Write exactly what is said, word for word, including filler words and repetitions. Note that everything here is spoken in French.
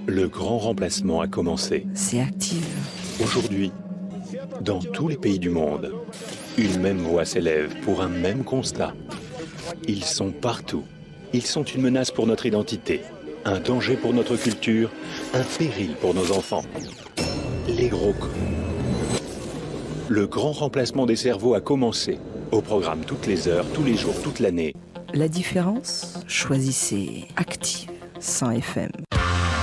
Le grand remplacement a commencé. C'est Active. Aujourd'hui, dans tous les pays du monde, une même voix s'élève pour un même constat. Ils sont partout. Ils sont une menace pour notre identité, un danger pour notre culture, un péril pour nos enfants. Les gros cons. Le grand remplacement des cerveaux a commencé. Au programme toutes les heures, tous les jours, toute l'année. La différence, choisissez Active cent F M.